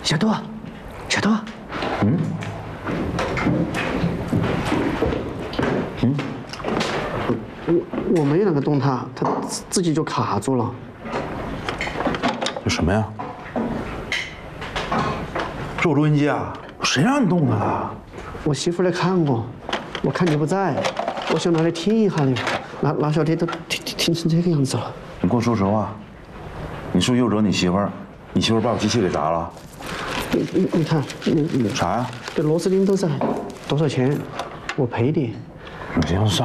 小杜，小杜，我没那个动它，它自己就卡住了。 有什么呀？是我录音机啊？谁让你动它的？ 我媳妇来看我，我看你不在，我想拿来听一下的，那小天都听成这个样子了。 你给我说实话，你是不是又惹你媳妇儿？你媳妇儿把我机器给砸了？ 你看， 啥呀？ 这螺丝钉都在，多少钱？我赔你。 行，算了。